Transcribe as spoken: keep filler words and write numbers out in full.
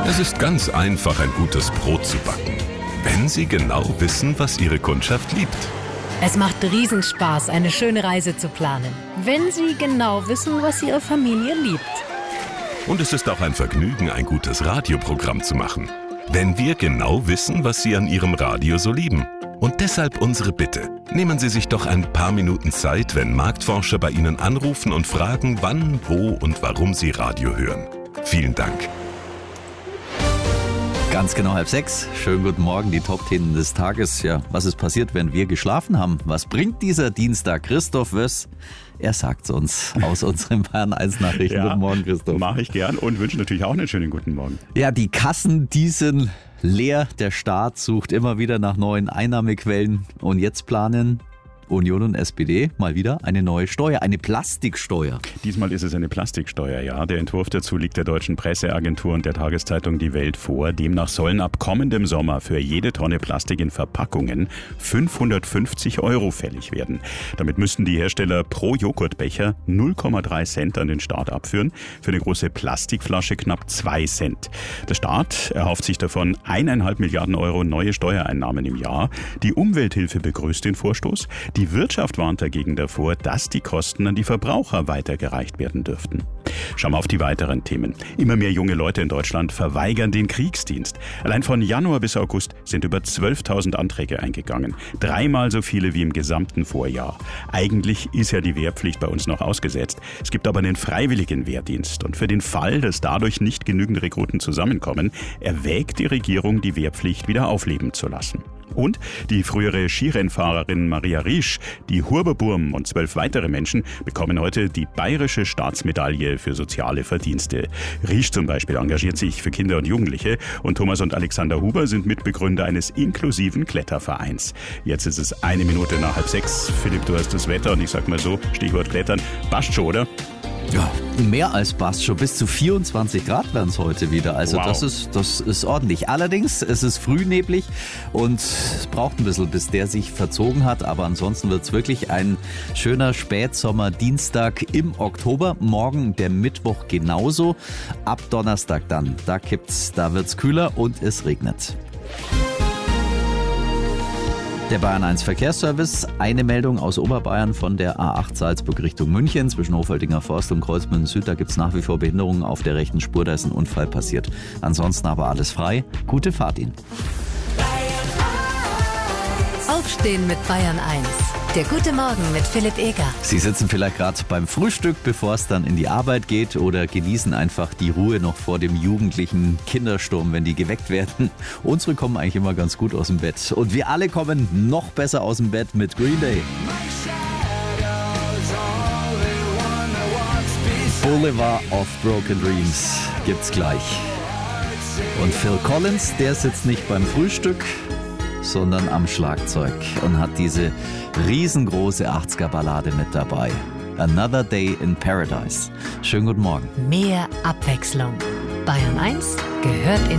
Es ist ganz einfach, ein gutes Brot zu backen, wenn Sie genau wissen, was Ihre Kundschaft liebt. Es macht Riesenspaß, eine schöne Reise zu planen, wenn Sie genau wissen, was Ihre Familie liebt. Und es ist auch ein Vergnügen, ein gutes Radioprogramm zu machen, wenn wir genau wissen, was Sie an Ihrem Radio so lieben. Und deshalb unsere Bitte. Nehmen Sie sich doch ein paar Minuten Zeit, wenn Marktforscher bei Ihnen anrufen und fragen, wann, wo und warum Sie Radio hören. Vielen Dank. Ganz genau halb sechs. Schönen guten Morgen, die Top-Themen des Tages. Ja, was ist passiert, wenn wir geschlafen haben? Was bringt dieser Dienstag? Christoph Wöss, er sagt's uns aus unseren Bayern eins Nachrichten. Ja, guten Morgen, Christoph. Mache ich gern und wünsche natürlich auch einen schönen guten Morgen. Ja, die Kassen, die sind leer. Der Staat sucht immer wieder nach neuen Einnahmequellen. Und jetzt planen Union und S P D mal wieder eine neue Steuer, eine Plastiksteuer. Diesmal ist es eine Plastiksteuer, ja. Der Entwurf dazu liegt der deutschen Presseagentur und der Tageszeitung Die Welt vor. Demnach sollen ab kommendem Sommer für jede Tonne Plastik in Verpackungen fünfhundertfünfzig Euro fällig werden. Damit müssten die Hersteller pro Joghurtbecher null Komma drei Cent an den Staat abführen, für eine große Plastikflasche knapp zwei Cent. Der Staat erhofft sich davon eineinhalb Milliarden Euro neue Steuereinnahmen im Jahr. Die Umwelthilfe begrüßt den Vorstoß. Die Wirtschaft warnt dagegen davor, dass die Kosten an die Verbraucher weitergereicht werden dürften. Schauen wir auf die weiteren Themen. Immer mehr junge Leute in Deutschland verweigern den Kriegsdienst. Allein von Januar bis August sind über zwölftausend Anträge eingegangen. Dreimal so viele wie im gesamten Vorjahr. Eigentlich ist ja die Wehrpflicht bei uns noch ausgesetzt. Es gibt aber einen freiwilligen Wehrdienst. Und für den Fall, dass dadurch nicht genügend Rekruten zusammenkommen, erwägt die Regierung, die Wehrpflicht wieder aufleben zu lassen. Und die frühere Skirennfahrerin Maria Riesch, die Huber-Burm und zwölf weitere Menschen bekommen heute die Bayerische Staatsmedaille für soziale Verdienste. Riesch zum Beispiel engagiert sich für Kinder und Jugendliche und Thomas und Alexander Huber sind Mitbegründer eines inklusiven Klettervereins. Jetzt ist es eine Minute nach halb sechs. Philipp, du hast das Wetter und ich sag mal so, Stichwort Klettern, passt schon, oder? Ja, mehr als passt schon. Bis zu vierundzwanzig Grad werden es heute wieder. Also Wow. das ist, das ist ordentlich. Allerdings, es ist frühneblig und es braucht ein bisschen, bis der sich verzogen hat. Aber ansonsten wird es wirklich ein schöner Spätsommer-Dienstag im Oktober. Morgen der Mittwoch genauso. Ab Donnerstag dann. Da kippt's, da wird's kühler und es regnet. Der Bayern eins Verkehrsservice, eine Meldung aus Oberbayern von der A acht Salzburg Richtung München. Zwischen Hofeldinger Forst und Kreuzmünden Süd, da gibt es nach wie vor Behinderungen auf der rechten Spur. Da ist ein Unfall passiert. Ansonsten aber alles frei. Gute Fahrt Ihnen. Aufstehen mit Bayern eins. Der gute Morgen mit Philipp Eger. Sie sitzen vielleicht gerade beim Frühstück, bevor es dann in die Arbeit geht, oder genießen einfach die Ruhe noch vor dem jugendlichen Kindersturm, wenn die geweckt werden. Unsere kommen eigentlich immer ganz gut aus dem Bett. Und wir alle kommen noch besser aus dem Bett mit Green Day. Boulevard of Broken Dreams gibt's gleich. Und Phil Collins, der sitzt nicht beim Frühstück, sondern am Schlagzeug und hat diese riesengroße achtziger-Ballade mit dabei. Another Day in Paradise. Schönen guten Morgen. Mehr Abwechslung. Bayern eins gehört in